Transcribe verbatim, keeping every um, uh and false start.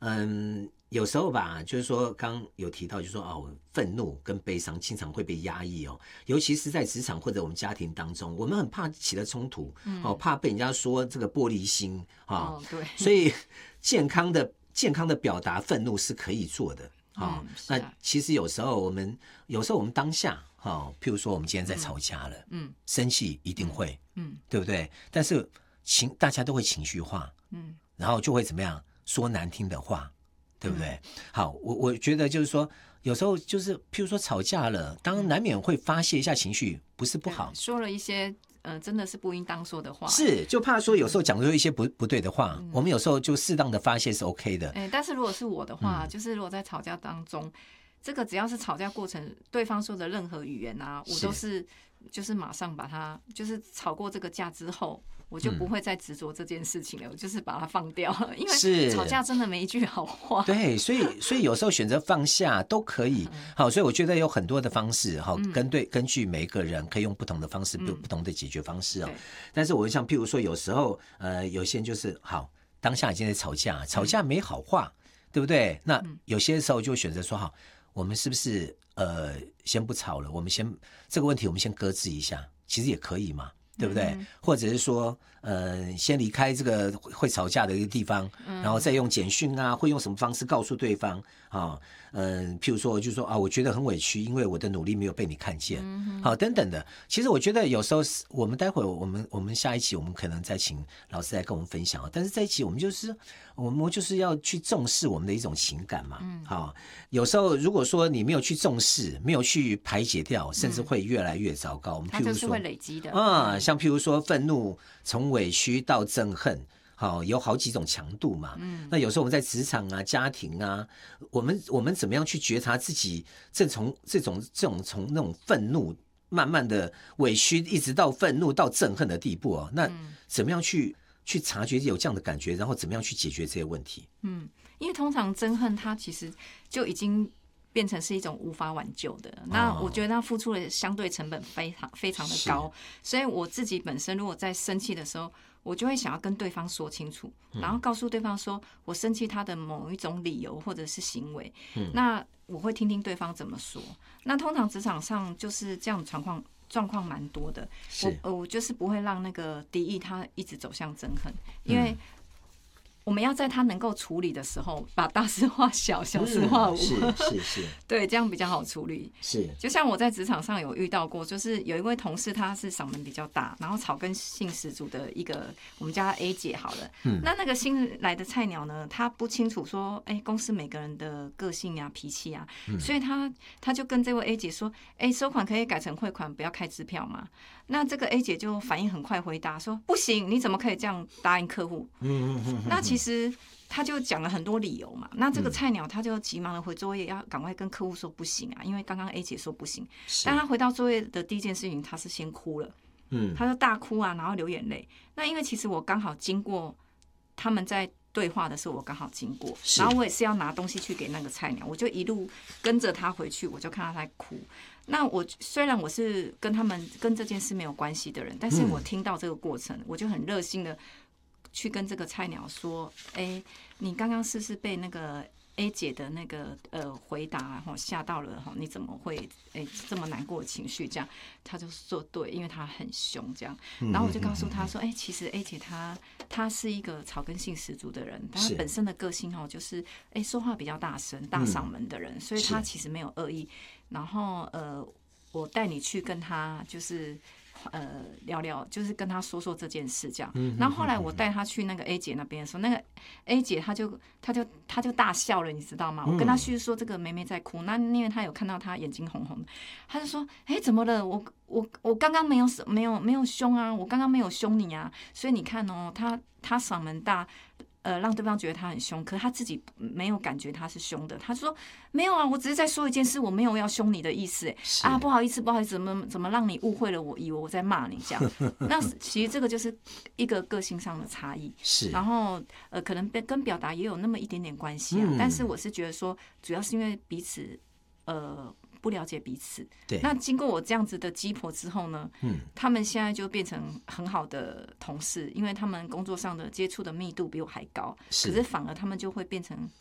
嗯，有时候吧，就是说刚刚有提到，就是说哦，愤怒跟悲伤经常会被压抑哦，尤其是在职场或者我们家庭当中，我们很怕起了冲突，嗯、哦，怕被人家说这个玻璃心啊，哦哦，对， 所以健康的健康的表达愤怒是可以做的。好、哦嗯啊， 那其实有时候我们有时候我们当下，哦，譬如说我们今天在吵架了，嗯，生气一定会，嗯，对不对？但是情大家都会情绪化，嗯，然后就会怎么样说难听的话，对不对？嗯、好，我我觉得就是说，有时候就是譬如说吵架了，当然难免会发泄一下情绪，不是不好， 说了一些。呃，真的是不应当说的话， 是就怕说有时候讲出一些不不对的话，嗯、我们有时候就适当的发泄是 OK 的。 哎，但是如果是我的话，嗯、就是如果在吵架当中，这个只要是吵架过程，对方说的任何语言啊，我都是就是马上把它，就是吵过这个架之后，我就不会再执着这件事情了，嗯、我就是把它放掉，因为吵架真的没一句好话。 对，所以所以有时候选择放下都可以。好，所以我觉得有很多的方式，好，根对根据每一个人可以用不同的方式，有不同的解决方式哦。但是我像譬如说，有时候呃，有些人就是好，当下已经在吵架，吵架没好话，对不对？那有些时候就选择说好。我们是不是呃先不吵了？我们先这个问题我们先搁置一下，其实也可以嘛，对不对？嗯、或者是说呃先离开这个会吵架的一个地方，嗯、然后再用简讯啊，会用什么方式告诉对方啊？嗯、呃，譬如说就说啊，我觉得很委屈，因为我的努力没有被你看见，嗯、好等等的。其实我觉得有时候我们待会我们我们下一期我们可能再请老师来跟我们分享，但是这一期我们就是我们就是要去重视我们的一种情感嘛，嗯，好，有时候如果说你没有去重视，没有去排解掉，甚至会越来越糟糕。我们譬如说， 它就是会累积的啊、嗯，像譬如说愤怒从委屈到憎恨。好，有好几种强度嘛。嗯，那有时候我们在职场啊、家庭啊，我们我们怎么样去觉察自己这从这种这种从那种愤怒慢慢的委屈，一直到愤怒到憎恨的地步哦？那怎么样去去察觉有这样的感觉，然后怎么样去解决这些问题？ 嗯，因为通常憎恨它其实就已经变成是一种无法挽救的，那我觉得它付出的相对成本非常非常的高，所以我自己本身如果在生气的时候，我就会想要跟对方说清楚，然后告诉对方说我生气他的某一种理由或者是行为，嗯、那我会听听对方怎么说。那通常职场上就是这样的状况。状况蛮多的，我我就是不会让那个敌意他一直走向憎恨，因为我们要在他能够处理的时候，把大事化小，小事化无， 嗯、是是是， 对，这样比较好处理。 是， 就像我在职场上有遇到过，就是有一位同事，他是嗓门比较大，然后草根性十足的一个，我们叫他 A 姐好了。嗯，那那个新来的菜鸟呢，他不清楚说，哎、欸，公司每个人的个性啊、脾气啊，嗯、所以他他就跟这位 A 姐说，哎、欸，收款可以改成汇款，不要开支票嘛。那这个 A 姐就反应很快回答说，不行，你怎么可以这样答应客户？嗯嗯嗯。那其实他就讲了很多理由嘛。那这个菜鸟他就急忙的回作业，要赶快跟客户说不行啊，因为刚刚 A 姐说不行。但他回到作业的第一件事情，他是先哭了，嗯，他就大哭啊，然后流眼泪。那因为其实我刚好经过他们在对话的时候，我刚好经过，然后我也是要拿东西去给那个菜鸟，我就一路跟着他回去，我就看他在哭。那我虽然我是跟他们跟这件事没有关系的人，但是我听到这个过程，我就很热心的去跟这个菜鸟说：“哎、欸，你刚刚是不是被那个 A 姐的那个呃回答哈吓到了哈？你怎么会哎、欸、这么难过的情绪？”这样他就说：“对，因为他很凶这样。”然后我就告诉他说：“哎、欸，其实 A 姐她她是一个草根性十足的人，她本身的个性哈就是哎、欸、说话比较大声、大嗓门的人，所以她其实没有恶意。然后呃，我带你去跟他就是呃聊聊，就是跟他说说这件事这样。然后后来我带他去那个 A 姐那边的时候，那个 A 姐她就她就她就大笑了，你知道吗？我跟她叙述说这个妹妹在哭，那因为她有看到她眼睛红红的，她就说：“哎、欸，怎么了？我我我刚刚没有没有没有凶啊，我刚刚没有凶你啊，所以你看哦，她她嗓门大。”呃，让对方觉得他很凶，可是他自己没有感觉他是凶的。他说没有啊，我只是在说一件事，我没有要凶你的意思。哎，啊，不好意思，不好意思，怎么怎么让你误会了我，以为我在骂你这样。那其实这个就是一个个性上的差异。 是， 然后呃，可能跟表达也有那么一点点关系啊。嗯、但是我是觉得说，主要是因为彼此呃。不了解彼此， 对。那经过我这样子的鸡婆之后呢，嗯，他们现在就变成很好的同事，因为他们工作上的接触的密度比我还高，可是反而他们就会变成